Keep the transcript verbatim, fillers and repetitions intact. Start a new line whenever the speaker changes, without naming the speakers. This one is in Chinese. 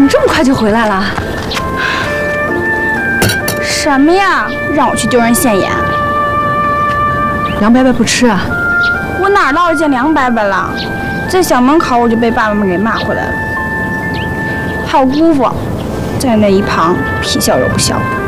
怎么这么快就回来了？
什么呀？让我去丢人现眼？
梁伯伯不吃啊？
我哪落着见梁伯伯了？在校门口我就被爸爸们给骂回来了。还有姑父，在那一旁皮笑肉不笑。